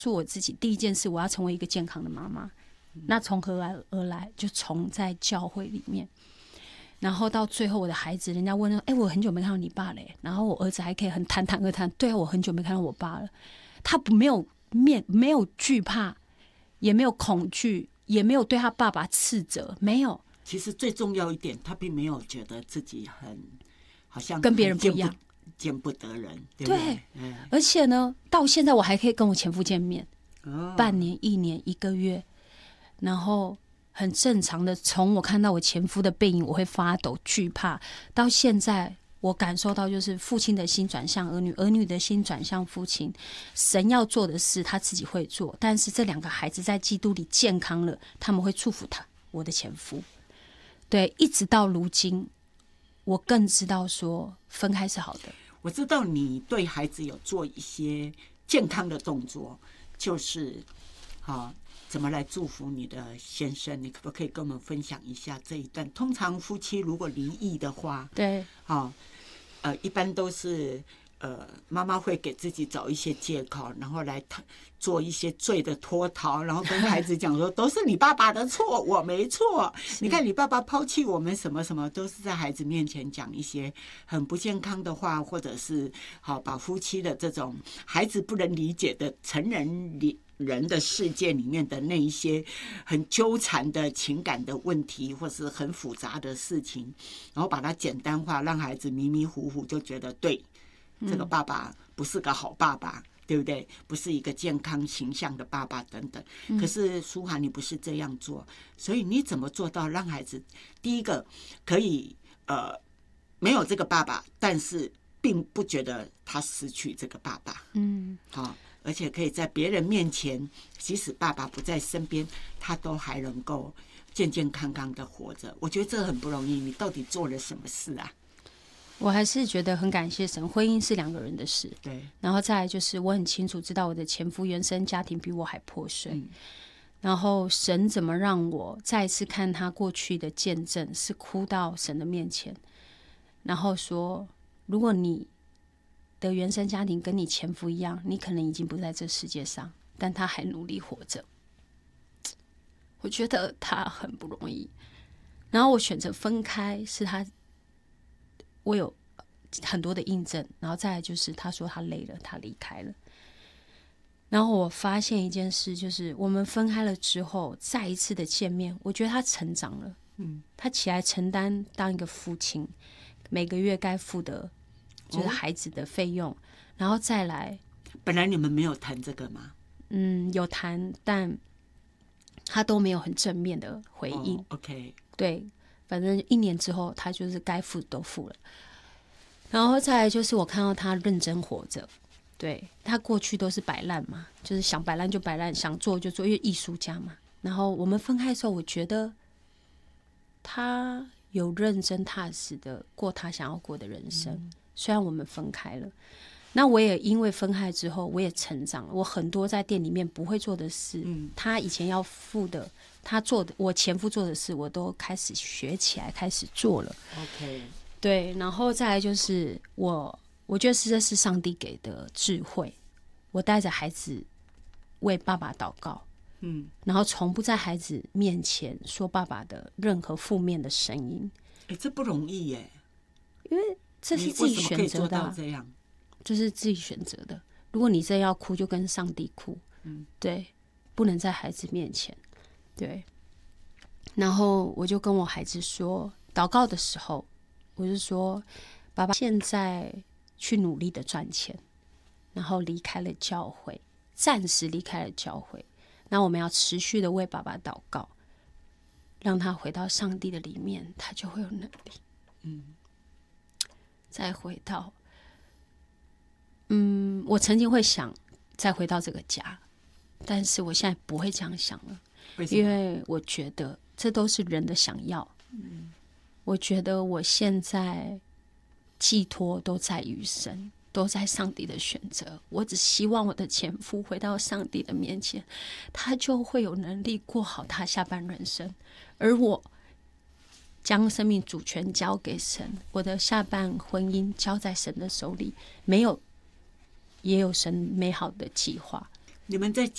做我自己，第一件事我要成为一个健康的妈妈。那从何而来？就从在教会里面，然后到最后我的孩子，人家问说：“我很久没看到你爸嘞。”然后我儿子还可以很坦坦而谈：“对啊，我很久没看到我爸了。”他没有惧怕，也没有恐惧，也没有对他爸爸斥责，没有。 其实最重要一点，他并没有觉得自己好像跟别人不一样， 见不得人，对不对？ 而且呢，到现在我还可以跟我前夫见面，半年、1年、1个月。然后很正常的，从我看到我前夫的背影，我会发抖惧怕，到现在我感受到就是父亲的心转向儿女，儿女的心转向父亲。神要做的事他自己会做，但是这2个孩子在基督里健康了，他们会祝福我的前夫。对，一直到如今，我更知道说分开是好的。 我知道你对孩子有做一些健康的动作，就是怎么来祝福你的先生？你可不可以跟我们分享一下这一段？通常夫妻如果离异的话， 对， 一般都是妈妈会给自己找一些借口，然后来做一些罪的脱逃，然后跟孩子讲说都是你爸爸的错，我没错。你看你爸爸抛弃我们什么什么，都是在孩子面前讲一些很不健康的话，或者是把夫妻的这种孩子不能理解的成人的世界里面的那一些很纠缠的情感的问题，或是很复杂的事情，然后把它简单化，让孩子迷迷糊糊就觉得对，这个爸爸不是个好爸爸，对不对？不是一个健康形象的爸爸等等。可是舒涵你不是这样做，所以你怎么做到让孩子第一个可以没有这个爸爸，但是并不觉得他失去这个爸爸，而且可以在别人面前，即使爸爸不在身边，他都还能够健健康康的活着。我觉得这很不容易，你到底做了什么事啊？ 我还是觉得很感谢神，婚姻是2个人的事。 对， 然后再来就是我很清楚知道我的前夫原生家庭比我还破碎，然后神怎么让我再一次看他过去的见证，是哭到神的面前，然后说如果你的原生家庭跟你前夫一样，你可能已经不在这世界上，但他还努力活着。我觉得他很不容易。然后我选择分开，是我有很多的印证，然后再来就是他说他累了，他离开了。然后我发现一件事，就是我们分开了之后，再一次的见面，我觉得他成长了。他起来承担当一个父亲，每个月该付的就是孩子的费用，然后再来。 本来你们没有谈这个吗？ 有谈，但他都没有很正面的回应。 OK， 对，反正1年之后，他就是该付都付了。然后再来就是我看到他认真活着，对，他过去都是摆烂嘛，就是想摆烂就摆烂，想做就做，因为艺术家嘛。然后我们分开的时候，我觉得他有认真踏实的过他想要过的人生。虽然我们分开了，那我也因为分开之后，我也成长了。我很多在店里面不会做的事，他以前要付的，他做的，我前夫做的事，我都开始学起来，开始做了。 OK， 对，然后再来就是我觉得这是上帝给的智慧。我带着孩子为爸爸祷告，然后从不在孩子面前说爸爸的任何负面的声音。 这不容易耶， 因为这是自己选择的， 这样这是自己选择的。如果你真要哭，就跟上帝哭，对，不能在孩子面前，对。然后我就跟我孩子说，祷告的时候，我就说，爸爸现在去努力的赚钱，然后离开了教会，暂时离开了教会。那我们要持续的为爸爸祷告，让他回到上帝的里面，他就会有能力。再回到，我曾经会想再回到这个家，但是我现在不会这样想了，因为我觉得这都是人的想要。我觉得我现在寄托都在于神，都在上帝的选择。我只希望我的前夫回到上帝的面前，他就会有能力过好他下半人生，而我将生命主权交给神，我的下半婚姻交在神的手里，也有神美好的计划。 你们在